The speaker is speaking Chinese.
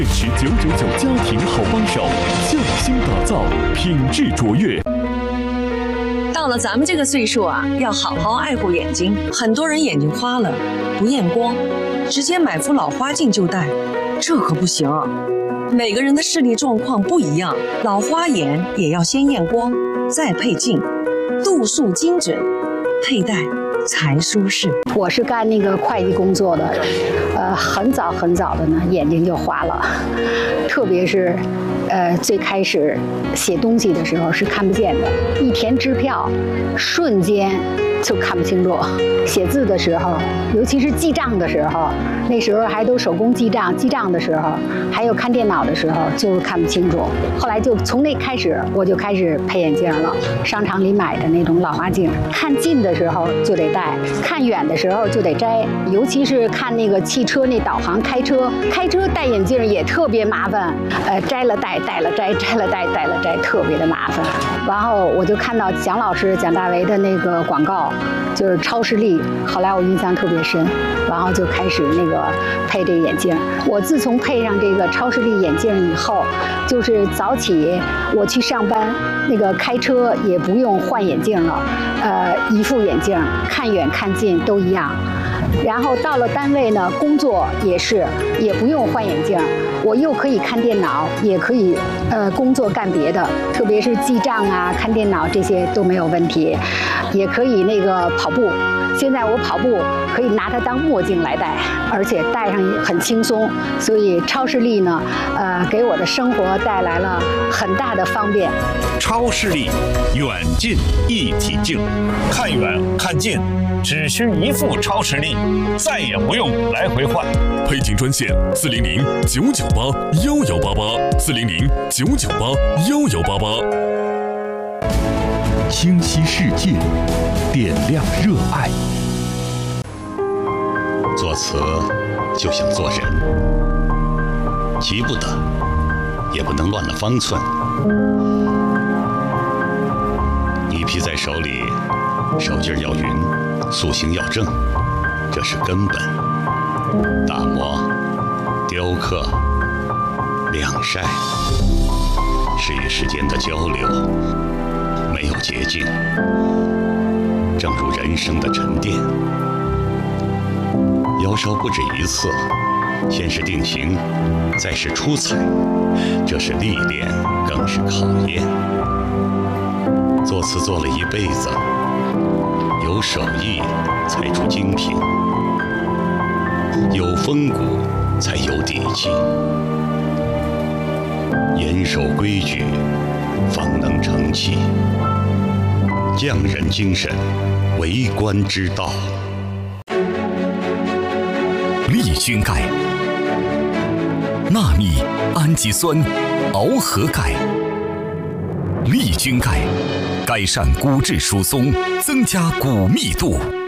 是999家庭好帮手，匠心打造，品质卓越。 到了咱们这个岁数啊，要好好爱护眼睛。很多人眼睛花了，不验光，直接买副老花镜就戴，这可不行。每个人的视力状况不一样，老花眼也要先验光，再配镜，度数精准，佩戴才舒适。 我是干那个会计工作的，很早的呢，眼睛就花了，特别是，最开始写东西的时候是看不见的，一填支票，瞬间就看不清楚。写字的时候，尤其是记账的时候，那时候还都手工记账，记账的时候，还有看电脑的时候，就是看不清楚。后来就从那开始，我就开始配眼镜了，商场里买的那种老花镜，看近的时候就得戴，看远的时候就得摘。尤其是看那个汽车那导航开车戴眼镜也特别麻烦，摘了戴，戴了摘，摘了戴，戴了摘，特别的麻烦。然后我就看到蒋老师蒋大为的那个广告，就是超视力，后来我印象特别深，然后就开始那个配这个眼镜。我自从配上这个超视力眼镜以后，就是早起我去上班，那个开车也不用换眼镜了，一副眼镜看远看近都一样。然后到了单位呢，工作也不用换眼镜，我又可以看电脑，也可以工作干别的，特别是记账啊、看电脑这些都没有问题，也可以那个跑步。现在我跑步可以拿它当墨镜来戴，而且戴上很轻松，所以超视力呢，给我的生活带来了很大的方便。 超视力远近一体镜，看远看近，只需一副超视力，再也不用来回换。 配镜专线400-998-1188，400-998-1188。清晰世界，点亮热爱。 作词就像做人，急不得，也不能乱了方寸。泥皮在手里，手劲要匀，塑形要正，这是根本。打磨、雕刻、晾晒，是与时间的交流，没有捷径。正如人生的沉淀，窑烧不止一次，先是定型，再是出彩，这是历练，更是考验。作词做了一辈子，有手艺才出精品，有风骨才有底气，严守规矩，方能成器。匠人精神，为官之道。 利菌钙、纳米氨基酸螯合钙。利菌钙改善骨质疏松，增加骨密度。